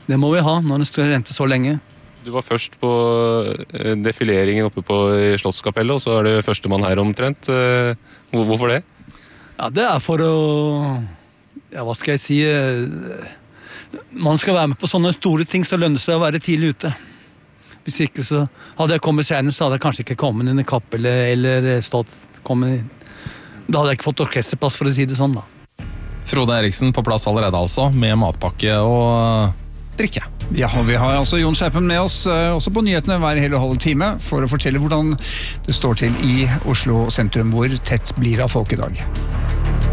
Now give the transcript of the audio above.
Det må vi ha når det skal vente så lenge. Du var først på defileringen oppe på Slottskapellet, og så er du førstemann her omtrent. Hvorfor det? Ja, det er for å... Ja, hva skal jeg si? Man skal være med på sånne store ting, så lønner det seg å være tidlig ute. Hvis ikke så... Hadde jeg kommet senere, så hadde jeg kanskje ikke kommet inn i kappellet, eller stått... kommet inn. Da hadde jeg ikke fått orkesterplass, for å si det sånn, da. Frode Eriksen på plass allerede altså, med matpakke og drikke. Ja, og vi har altså Jon Skjerpen med oss, også på nyhetene hver hele halve time, for å fortelle hvordan det står til i Oslo sentrum, hvor tett blir av folk i dag.